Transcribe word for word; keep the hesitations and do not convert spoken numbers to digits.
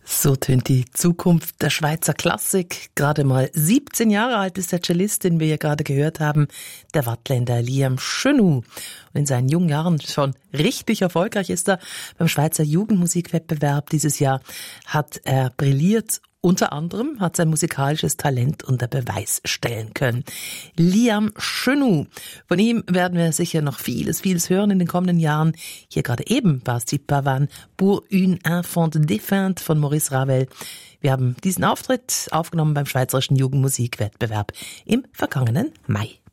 So tönt die Zukunft der Schweizer Klassik. Gerade mal siebzehn Jahre alt ist der Cellist, den wir hier gerade gehört haben, der Waadtländer Liam Chenoux. Und in seinen jungen Jahren schon richtig erfolgreich ist er. Beim Schweizer Jugendmusikwettbewerb dieses Jahr hat er brilliert. Unter anderem hat sein musikalisches Talent unter Beweis stellen können. Liam Chenoux. Von ihm werden wir sicher noch vieles, vieles hören in den kommenden Jahren. Hier gerade eben war es die Pavane pour une enfant défunte von Maurice Ravel. Wir haben diesen Auftritt aufgenommen beim Schweizerischen Jugendmusikwettbewerb im vergangenen Mai.